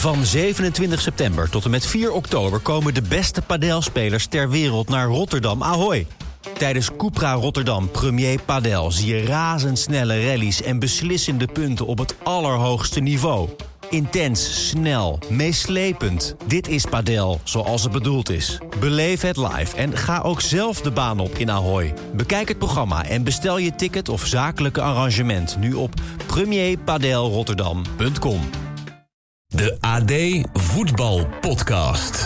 Van 27 september tot en met 4 oktober komen de beste padelspelers ter wereld naar Rotterdam Ahoy. Tijdens Cupra Rotterdam Premier Padel zie je razendsnelle rallies en beslissende punten op het allerhoogste niveau. Intens, snel, meeslepend. Dit is padel zoals het bedoeld is. Beleef het live en ga ook zelf de baan op in Ahoy. Bekijk het programma en bestel je ticket of zakelijke arrangement nu op premierpadelrotterdam.com. De AD Voetbal Podcast.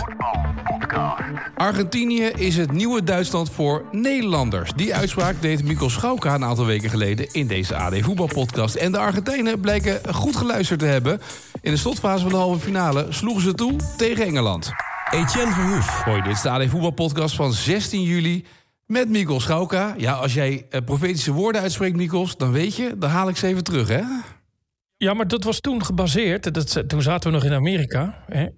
Argentinië is het nieuwe Duitsland voor Nederlanders. Die uitspraak deed Mikkel Schauka een aantal weken geleden in deze AD Voetbal Podcast. En de Argentijnen blijken goed geluisterd te hebben. In de slotfase van de halve finale sloegen ze toe tegen Engeland. Etienne Verhoef. Hoi, dit is de AD Voetbal Podcast van 16 juli met Mikkel Schauka. Ja, als jij profetische woorden uitspreekt, Mikkels, dan weet je, dan haal ik ze even terug, hè? Ja, maar dat was toen gebaseerd. Toen zaten we nog in Amerika. Hè,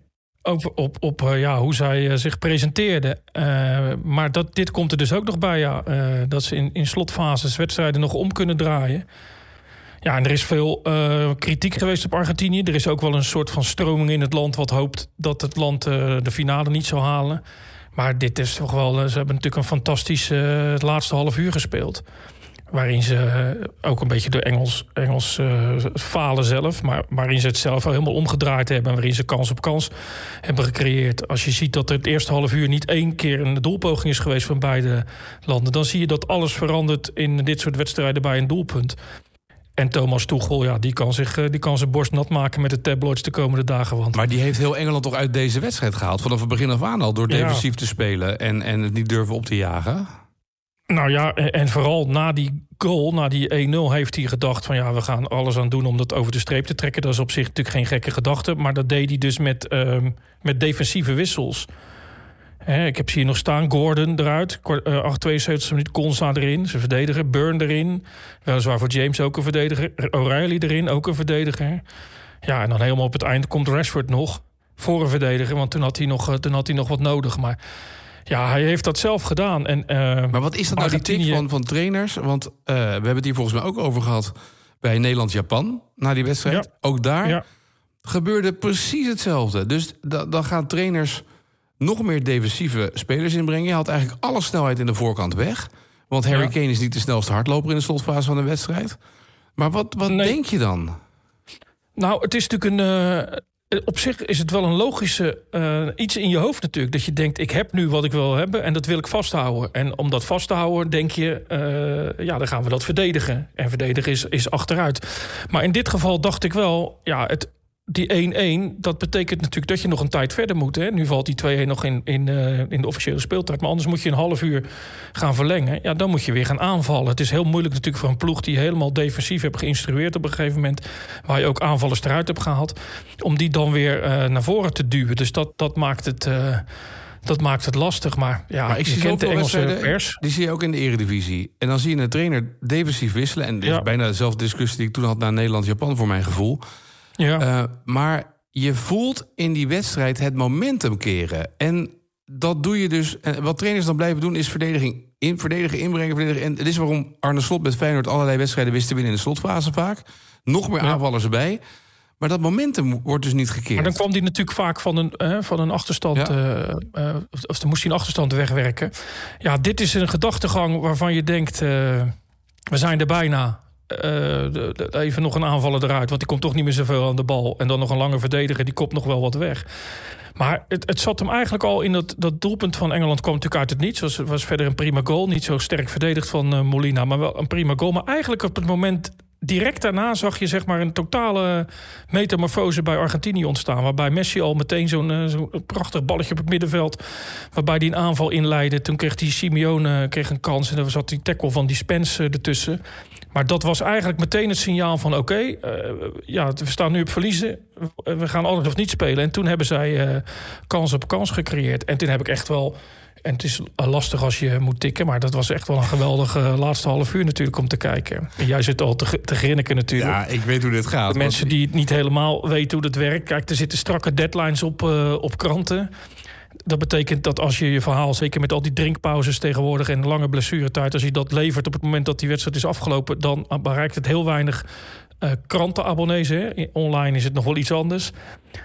op hoe zij zich presenteerden. Maar dit komt er dus ook nog bij. Ja, dat ze in slotfases wedstrijden nog om kunnen draaien. Ja, en er is veel kritiek geweest op Argentinië. Er is ook wel een soort van stroming in het land wat hoopt dat het land de finale niet zal halen. Maar dit is toch wel... Ze hebben natuurlijk een fantastisch het laatste half uur gespeeld. Waarin ze ook een beetje door Engels falen zelf. Maar waarin ze het zelf al helemaal omgedraaid hebben. En waarin ze kans op kans hebben gecreëerd. Als je ziet dat er het eerste half uur niet 1 keer een doelpoging is geweest van beide landen. Dan zie je dat alles verandert in dit soort wedstrijden bij een doelpunt. En Thomas Tuchel, ja, die kan zijn borst nat maken met de tabloids de komende dagen. Want... Maar die heeft heel Engeland toch uit deze wedstrijd gehaald? Vanaf het begin af aan al, door defensief te spelen en het niet durven op te jagen? Nou ja, en vooral na die goal, na die 1-0, heeft hij gedacht van ja, we gaan alles aan doen om dat over de streep te trekken. Dat is op zich natuurlijk geen gekke gedachte, maar dat deed hij dus met defensieve wissels. Ik heb ze hier nog staan, Gordon eruit, 72 minuten, Konsa erin, zijn verdediger, Burn erin, weliswaar voor James ook een verdediger, O'Reilly erin, ook een verdediger. Ja, en dan helemaal op het eind komt Rashford nog voor een verdediger, want toen had hij nog wat nodig, maar... Ja, hij heeft dat zelf gedaan. Maar wat is dat nou die tik van trainers? Want we hebben het hier volgens mij ook over gehad bij Nederland-Japan, na die wedstrijd. Ja. Ook daar gebeurde precies hetzelfde. Dus dan gaan trainers nog meer defensieve spelers inbrengen. Je had eigenlijk alle snelheid in de voorkant weg. Want Harry Kane is niet de snelste hardloper in de slotfase van de wedstrijd. Maar wat denk je dan? Nou, het is natuurlijk op zich is het wel een logische iets in je hoofd natuurlijk. Dat je denkt, ik heb nu wat ik wil hebben en dat wil ik vasthouden. En om dat vast te houden denk je, dan gaan we dat verdedigen. En verdedigen is achteruit. Maar in dit geval dacht ik wel, ja, die 1-1, dat betekent natuurlijk dat je nog een tijd verder moet. Hè? Nu valt die 2-1 nog in de officiële speeltijd. Maar anders moet je een half uur gaan verlengen. Ja, dan moet je weer gaan aanvallen. Het is heel moeilijk natuurlijk voor een ploeg die helemaal defensief hebt geïnstrueerd op een gegeven moment. Waar je ook aanvallers eruit hebt gehaald. Om die dan weer naar voren te duwen. Dus dat maakt het lastig. Maar ja, ik zie kent de Engelse pers. Die zie je ook in de Eredivisie. En dan zie je een trainer defensief wisselen. En dit is bijna dezelfde discussie die ik toen had na Nederland-Japan voor mijn gevoel. Ja. Maar je voelt in die wedstrijd het momentum keren. En dat doe je dus... En wat trainers dan blijven doen is verdedigen, inbrengen. En het is waarom Arne Slot met Feyenoord allerlei wedstrijden wist te winnen in de slotfase vaak. Nog meer aanvallers erbij. Maar dat momentum wordt dus niet gekeerd. Maar dan kwam die natuurlijk vaak van een achterstand... of dan moest hij een achterstand wegwerken. Ja, dit is een gedachtegang waarvan je denkt... we zijn er bijna... even nog een aanvaller eruit, want die komt toch niet meer zoveel aan de bal. En dan nog een lange verdediger, die kopt nog wel wat weg. Maar het zat hem eigenlijk al in dat doelpunt van Engeland kwam natuurlijk uit het niets. Het was verder een prima goal, niet zo sterk verdedigd van Molina, maar wel een prima goal. Maar eigenlijk op het moment direct daarna zag je zeg maar een totale metamorfose bij Argentinië ontstaan. Waarbij Messi al meteen zo'n prachtig balletje op het middenveld, waarbij die een aanval inleidde. Toen kreeg die Simeone een kans en dan zat die tackle van die Spence ertussen. Maar dat was eigenlijk meteen het signaal van oké, we staan nu op verliezen. We gaan alles of niet spelen. En toen hebben zij kans op kans gecreëerd. En toen heb ik echt wel... En het is lastig als je moet tikken, maar dat was echt wel een geweldig laatste half uur natuurlijk om te kijken. En jij zit al te grinniken natuurlijk. Ja, ik weet hoe dit gaat. De mensen die het niet helemaal weten hoe dat werkt. Kijk, er zitten strakke deadlines op kranten. Dat betekent dat als je verhaal, zeker met al die drinkpauzes tegenwoordig en lange blessuretijd, als je dat levert op het moment dat die wedstrijd is afgelopen, dan bereikt het heel weinig krantenabonnees. Hè. Online is het nog wel iets anders.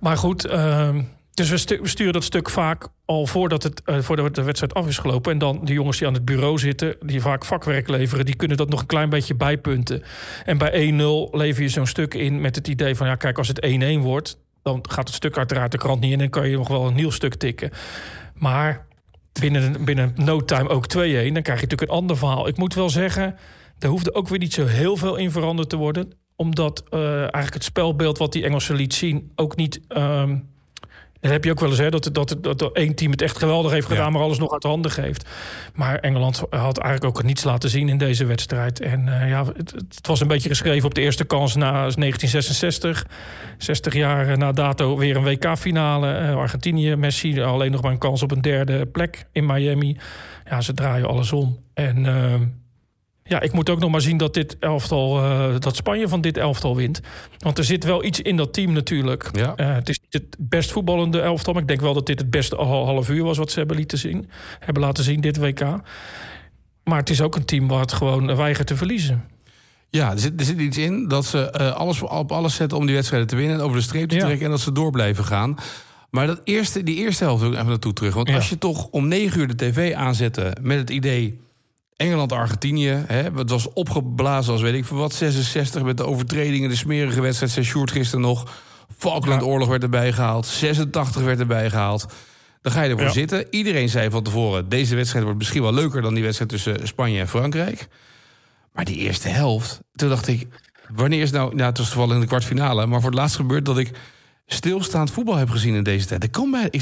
Maar goed, dus we sturen dat stuk vaak al voordat de wedstrijd af is gelopen. En dan de jongens die aan het bureau zitten, die vaak vakwerk leveren, die kunnen dat nog een klein beetje bijpunten. En bij 1-0 lever je zo'n stuk in met het idee van, ja, kijk, als het 1-1 wordt, dan gaat het stuk uiteraard de krant niet in en dan kan je nog wel een nieuw stuk tikken. Maar binnen no time ook 2-1, dan krijg je natuurlijk een ander verhaal. Ik moet wel zeggen, er hoefde ook weer niet zo heel veel in veranderd te worden, omdat eigenlijk het spelbeeld wat die Engelsen liet zien ook niet... dat heb je ook wel eens, hè, dat één team het echt geweldig heeft gedaan, maar alles nog uit de handen geeft. Maar Engeland had eigenlijk ook niets laten zien in deze wedstrijd. En het was een beetje geschreven op de eerste kans na 1966. 60 jaar na dato weer een WK-finale. Argentinië, Messi alleen nog maar een kans op een derde plek in Miami. Ja, ze draaien alles om. En ik moet ook nog maar zien dat dit elftal, dat Spanje van dit elftal wint. Want er zit wel iets in dat team natuurlijk. Ja. Het is niet het best voetballende elftal, maar ik denk wel dat dit het beste half uur was wat ze hebben laten zien dit WK. Maar het is ook een team wat gewoon weigert te verliezen. Ja, er zit iets in dat ze alles zetten om die wedstrijden te winnen en over de streep te trekken en dat ze door blijven gaan. Maar die eerste helft wil ik even naartoe terug. Want als je toch om 9 uur de tv aanzette met het idee Engeland-Argentinië, het was opgeblazen als weet ik veel wat, 66 met de overtredingen, de smerige wedstrijd, zei Sjoerd gisteren nog. Falklandoorlog werd erbij gehaald, 86 werd erbij gehaald. Dan ga je ervoor zitten. Iedereen zei van tevoren, deze wedstrijd wordt misschien wel leuker dan die wedstrijd tussen Spanje en Frankrijk. Maar die eerste helft, toen dacht ik, wanneer is nou het was toevallig in de kwartfinale, maar voor het laatst gebeurt dat ik stilstaand voetbal heb gezien in deze tijd. Dat kan bij.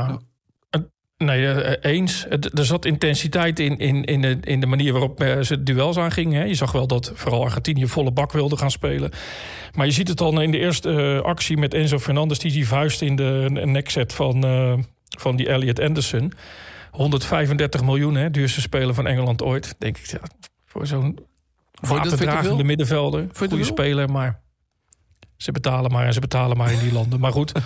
Nee, eens. Er zat intensiteit in de manier waarop ze het duels aangingen. Je zag wel dat vooral Argentinië volle bak wilde gaan spelen. Maar je ziet het al in de eerste actie met Enzo Fernandez, die vuist in de nek zet van die Elliot Anderson. 135 miljoen, duurste speler van Engeland ooit. Denk ik, voor zo'n waterdragende middenvelder. Goede speler, maar ze betalen maar in die landen. Maar goed.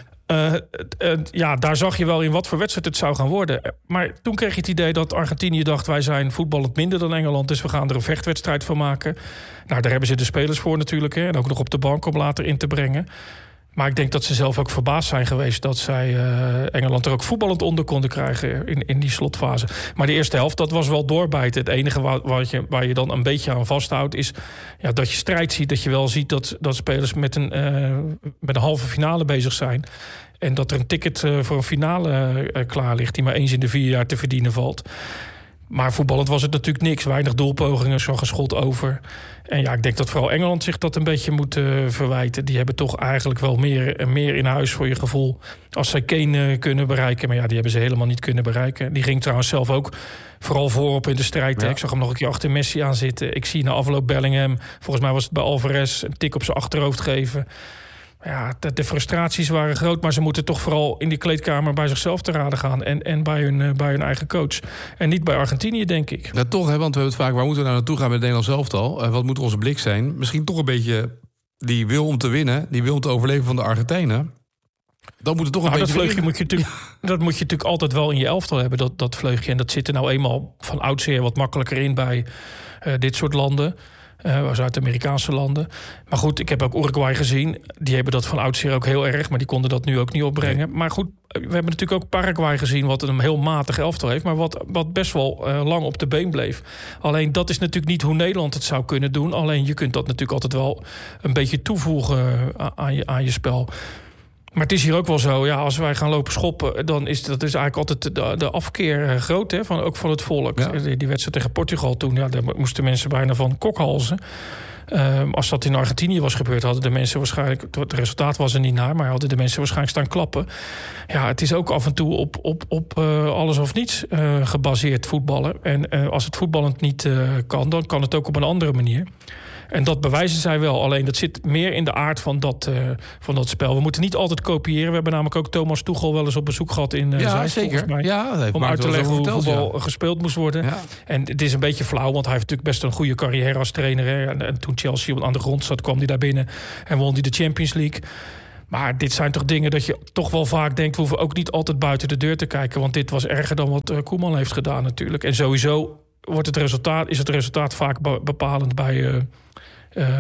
Daar zag je wel in wat voor wedstrijd het zou gaan worden. Maar toen kreeg je het idee dat Argentinië dacht, wij zijn voetballend minder dan Engeland, dus we gaan er een vechtwedstrijd van maken. Nou, daar hebben ze de spelers voor natuurlijk, en ook nog op de bank om later in te brengen. Maar ik denk dat ze zelf ook verbaasd zijn geweest dat zij Engeland er ook voetballend onder konden krijgen in die slotfase. Maar de eerste helft, dat was wel doorbijten. Het enige waar je dan een beetje aan vasthoudt is dat je strijd ziet. Dat je wel ziet dat spelers met een halve finale bezig zijn. En dat er een ticket voor een finale klaar ligt die maar eens in de 4 jaar te verdienen valt. Maar voetballend was het natuurlijk niks. Weinig doelpogingen, zo'n geschot over. En ik denk dat vooral Engeland zich dat een beetje moet verwijten. Die hebben toch eigenlijk wel meer in huis voor je gevoel. Als zij Kane kunnen bereiken. Maar die hebben ze helemaal niet kunnen bereiken. Die ging trouwens zelf ook vooral voorop in de strijd. Ja. Ik zag hem nog een keer achter Messi aan zitten. Ik zie na afloop Bellingham, volgens mij was het bij Alvarez, een tik op zijn achterhoofd geven. Ja, de frustraties waren groot, maar ze moeten toch vooral in die kleedkamer bij zichzelf te raden gaan. En bij hun eigen coach. En niet bij Argentinië, denk ik. Ja, toch, want we hebben het vaak, waar moeten we nou naartoe gaan met het Nederlands elftal? Wat moet onze blik zijn? Misschien toch een beetje die wil om te winnen, die wil om te overleven van de Argentijnen. Dan moet het toch een beetje... Dat vleugje dat moet je natuurlijk altijd wel in je elftal hebben, dat vleugje. En dat zit er nou eenmaal van oudsher wat makkelijker in bij dit soort landen. Zuid-Amerikaanse landen. Maar goed, ik heb ook Uruguay gezien. Die hebben dat van oudsher ook heel erg, maar die konden dat nu ook niet opbrengen. Nee. Maar goed, we hebben natuurlijk ook Paraguay gezien, wat een heel matig elftal heeft, maar wat best wel lang op de been bleef. Alleen dat is natuurlijk niet hoe Nederland het zou kunnen doen. Alleen je kunt dat natuurlijk altijd wel een beetje toevoegen aan je spel. Maar het is hier ook wel zo, als wij gaan lopen schoppen, dan is dat eigenlijk altijd de afkeer groot, ook van het volk. Ja. Die wedstrijd tegen Portugal toen, daar moesten mensen bijna van kokhalzen. Als dat in Argentinië was gebeurd, hadden de mensen waarschijnlijk, het resultaat was er niet naar, maar hadden de mensen waarschijnlijk staan klappen. Ja, het is ook af en toe op alles of niets gebaseerd voetballen. En als het voetballend niet kan, dan kan het ook op een andere manier. En dat bewijzen zij wel. Alleen dat zit meer in de aard van dat spel. We moeten niet altijd kopiëren. We hebben namelijk ook Thomas Tuchel wel eens op bezoek gehad in Zeist, zeker. Mij, om uit te leggen hoe voetbal gespeeld moest worden. Ja. En het is een beetje flauw, want hij heeft natuurlijk best een goede carrière als trainer. Hè. En toen Chelsea aan de grond zat, kwam hij daar binnen en won hij de Champions League. Maar dit zijn toch dingen dat je toch wel vaak denkt, we hoeven ook niet altijd buiten de deur te kijken. Want dit was erger dan wat Koeman heeft gedaan natuurlijk. En sowieso is het resultaat vaak bepalend bij